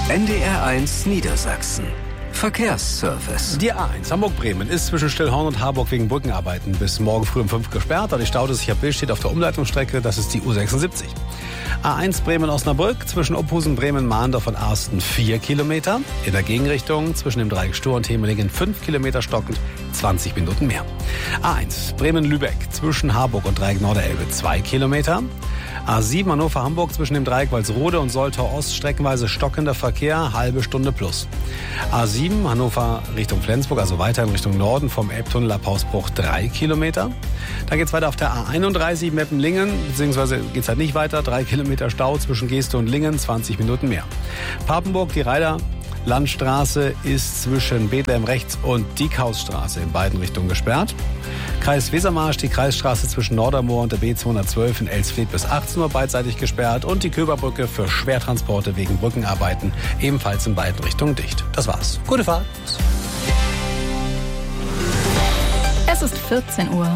NDR1 Niedersachsen. Verkehrsservice. Die A1 Hamburg-Bremen ist zwischen Stillhorn und Harburg wegen Brückenarbeiten bis morgen früh um 5 gesperrt. Da die Stau, das sich ab Bild steht auf der Umleitungsstrecke, das ist die U76. A1 Bremen-Osnabrück zwischen Ophusen, Bremen, Mahndorf und Arsten 4 Kilometer. In der Gegenrichtung zwischen dem Dreieck Stur und Hemelingen 5 Kilometer stockend, 20 Minuten mehr. A1 Bremen-Lübeck zwischen Harburg und Dreieck Norderelbe 2 Kilometer. A7 Hannover-Hamburg zwischen dem Dreieck Walsrode und Soltau Ost streckenweise stockender Verkehr, halbe Stunde plus. A7 Hannover Richtung Flensburg, also weiter in Richtung Norden vom Elbtunnel ab Hausbruch 3 Kilometer. Dann geht's weiter auf der A31 Meppen-Lingen, beziehungsweise geht's halt nicht weiter, 3 Kilometer Stau zwischen Geeste und Lingen, 20 Minuten mehr. Papenburg, die Landstraße ist zwischen Bethlehem rechts und Diekhausstraße in beiden Richtungen gesperrt. Kreis Wesermarsch, die Kreisstraße zwischen Nordermoor und der B212 in Elsfleth bis 18 Uhr beidseitig gesperrt und die Köberbrücke für Schwertransporte wegen Brückenarbeiten ebenfalls in beiden Richtungen dicht. Das war's. Gute Fahrt. Es ist 14 Uhr.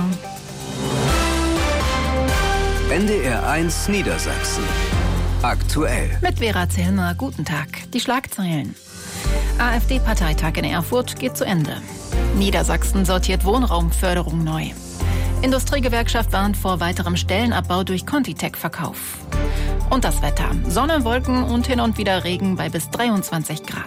NDR1 Niedersachsen. Aktuell. Mit Vera Zellner, guten Tag. Die Schlagzeilen. AfD-Parteitag in Erfurt geht zu Ende. Niedersachsen sortiert Wohnraumförderung neu. Industriegewerkschaft warnt vor weiterem Stellenabbau durch Contitech-Verkauf. Und das Wetter. Sonne, Wolken und hin und wieder Regen bei bis 23 Grad.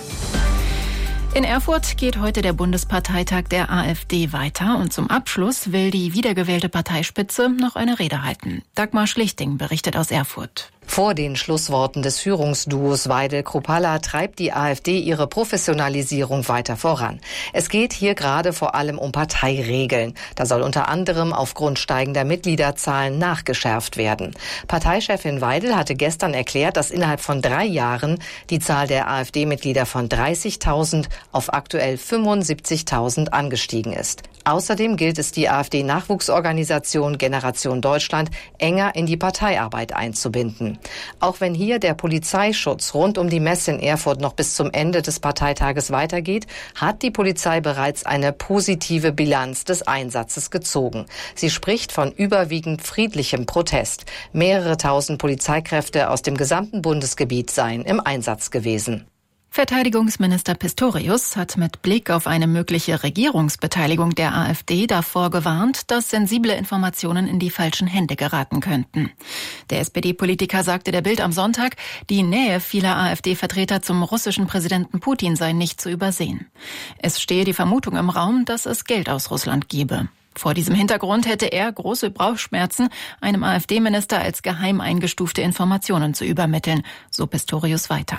In Erfurt geht heute der Bundesparteitag der AfD weiter und zum Abschluss will die wiedergewählte Parteispitze noch eine Rede halten. Dagmar Schlichting berichtet aus Erfurt. Vor den Schlussworten des Führungsduos Weidel-Kruppalla treibt die AfD ihre Professionalisierung weiter voran. Es geht hier gerade vor allem um Parteiregeln. Da soll unter anderem aufgrund steigender Mitgliederzahlen nachgeschärft werden. Parteichefin Weidel hatte gestern erklärt, dass innerhalb von 3 Jahren die Zahl der AfD-Mitglieder von 30.000 auf aktuell 75.000 angestiegen ist. Außerdem gilt es, die AfD-Nachwuchsorganisation Generation Deutschland enger in die Parteiarbeit einzubinden. Auch wenn hier der Polizeischutz rund um die Messe in Erfurt noch bis zum Ende des Parteitages weitergeht, hat die Polizei bereits eine positive Bilanz des Einsatzes gezogen. Sie spricht von überwiegend friedlichem Protest. Mehrere tausend Polizeikräfte aus dem gesamten Bundesgebiet seien im Einsatz gewesen. Verteidigungsminister Pistorius hat mit Blick auf eine mögliche Regierungsbeteiligung der AfD davor gewarnt, dass sensible Informationen in die falschen Hände geraten könnten. Der SPD-Politiker sagte der Bild am Sonntag, die Nähe vieler AfD-Vertreter zum russischen Präsidenten Putin sei nicht zu übersehen. Es stehe die Vermutung im Raum, dass es Geld aus Russland gebe. Vor diesem Hintergrund hätte er große Bauchschmerzen, einem AfD-Minister als geheim eingestufte Informationen zu übermitteln, so Pistorius weiter.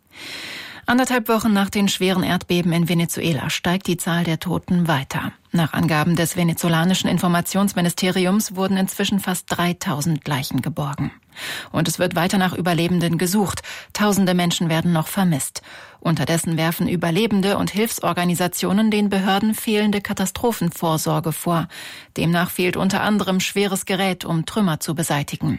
1,5 Wochen nach den schweren Erdbeben in Venezuela steigt die Zahl der Toten weiter. Nach Angaben des venezolanischen Informationsministeriums wurden inzwischen fast 3.000 Leichen geborgen. Und es wird weiter nach Überlebenden gesucht. Tausende Menschen werden noch vermisst. Unterdessen werfen Überlebende und Hilfsorganisationen den Behörden fehlende Katastrophenvorsorge vor. Demnach fehlt unter anderem schweres Gerät, um Trümmer zu beseitigen.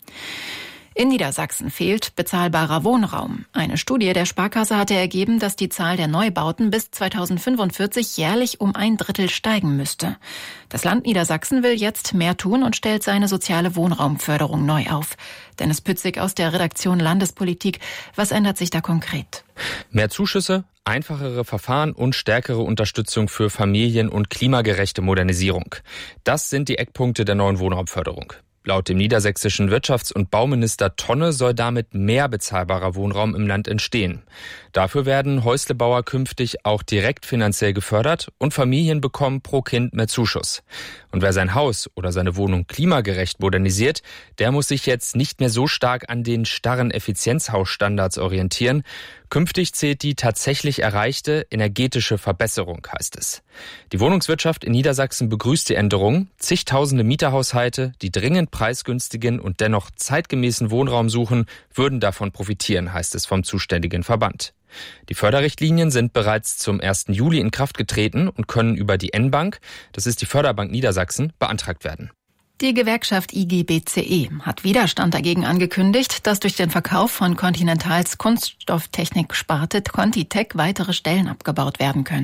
In Niedersachsen fehlt bezahlbarer Wohnraum. Eine Studie der Sparkasse hatte ergeben, dass die Zahl der Neubauten bis 2045 jährlich um 1/3 steigen müsste. Das Land Niedersachsen will jetzt mehr tun und stellt seine soziale Wohnraumförderung neu auf. Dennis Pützig aus der Redaktion Landespolitik. Was ändert sich da konkret? Mehr Zuschüsse, einfachere Verfahren und stärkere Unterstützung für Familien- und klimagerechte Modernisierung. Das sind die Eckpunkte der neuen Wohnraumförderung. Laut dem niedersächsischen Wirtschafts- und Bauminister Tonne soll damit mehr bezahlbarer Wohnraum im Land entstehen. Dafür werden Häuslebauer künftig auch direkt finanziell gefördert und Familien bekommen pro Kind mehr Zuschuss. Und wer sein Haus oder seine Wohnung klimagerecht modernisiert, der muss sich jetzt nicht mehr so stark an den starren Effizienzhausstandards orientieren. Künftig zählt die tatsächlich erreichte energetische Verbesserung, heißt es. Die Wohnungswirtschaft in Niedersachsen begrüßt die Änderung. Zigtausende Mieterhaushalte, die dringend preisgünstigen und dennoch zeitgemäßen Wohnraum suchen, würden davon profitieren, heißt es vom zuständigen Verband. Die Förderrichtlinien sind bereits zum 1. Juli in Kraft getreten und können über die N-Bank, das ist die Förderbank Niedersachsen, beantragt werden. Die Gewerkschaft IG BCE hat Widerstand dagegen angekündigt, dass durch den Verkauf von Continentals Kunststofftechnik-Sparte Contitech weitere Stellen abgebaut werden könnten.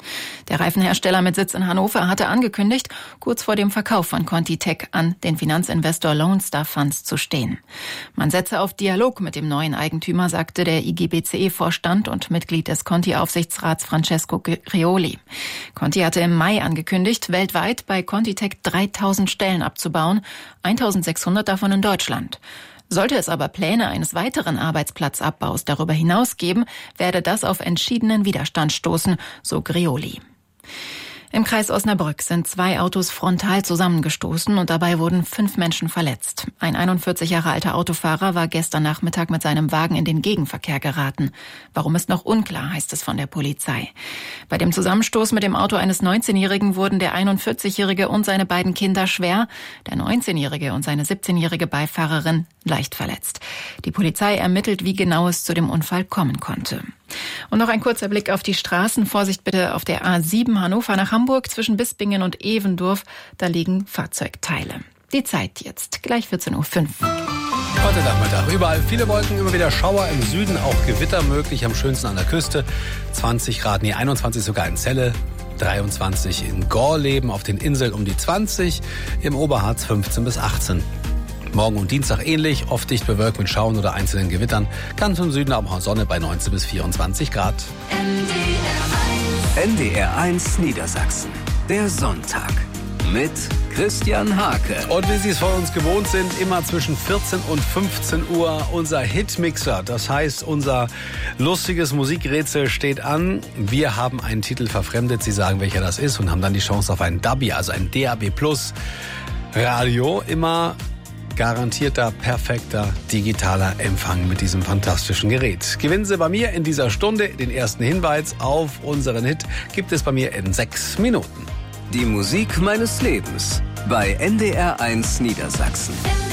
Der Reifenhersteller mit Sitz in Hannover hatte angekündigt, kurz vor dem Verkauf von ContiTech an den Finanzinvestor Lone Star Funds zu stehen. Man setze auf Dialog mit dem neuen Eigentümer, sagte der IGBCE-Vorstand und Mitglied des Conti-Aufsichtsrats Francesco Grioli. Conti hatte im Mai angekündigt, weltweit bei ContiTech 3000 Stellen abzubauen, 1600 davon in Deutschland. Sollte es aber Pläne eines weiteren Arbeitsplatzabbaus darüber hinaus geben, werde das auf entschiedenen Widerstand stoßen, so Grioli. Im Kreis Osnabrück sind 2 Autos frontal zusammengestoßen und dabei wurden 5 Menschen verletzt. Ein 41 Jahre alter Autofahrer war gestern Nachmittag mit seinem Wagen in den Gegenverkehr geraten. Warum ist noch unklar, heißt es von der Polizei. Bei dem Zusammenstoß mit dem Auto eines 19-Jährigen wurden der 41-Jährige und seine beiden Kinder schwer, der 19-Jährige und seine 17-jährige Beifahrerin leicht verletzt. Die Polizei ermittelt, wie genau es zu dem Unfall kommen konnte. Und noch ein kurzer Blick auf die Straßen. Vorsicht bitte auf der A7 Hannover nach Hamburg zwischen Bispingen und Evendorf. Da liegen Fahrzeugteile. Die Zeit jetzt, gleich 14:05 Uhr. Heute Nachmittag überall viele Wolken, immer wieder Schauer, im Süden auch Gewitter möglich, am schönsten an der Küste. 20 Grad, 21 sogar in Celle, 23 in Gorleben, auf den Inseln um die 20, im Oberharz 15 bis 18. Morgen und Dienstag ähnlich, oft dicht bewölkt mit Schauern oder einzelnen Gewittern. Ganz im Süden aber auch Sonne bei 19 bis 24 Grad. NDR1 Niedersachsen. Der Sonntag. Mit Christian Hake. Und wie Sie es von uns gewohnt sind, immer zwischen 14 und 15 Uhr unser Hitmixer. Das heißt, unser lustiges Musikrätsel steht an. Wir haben einen Titel verfremdet. Sie sagen, welcher das ist und haben dann die Chance auf einen DABI, also ein DAB+ Radio. Immer garantierter, perfekter, digitaler Empfang mit diesem fantastischen Gerät. Gewinnen Sie bei mir in dieser Stunde den ersten Hinweis auf unseren Hit. Gibt es bei mir in 6 Minuten. Die Musik meines Lebens bei NDR1 Niedersachsen.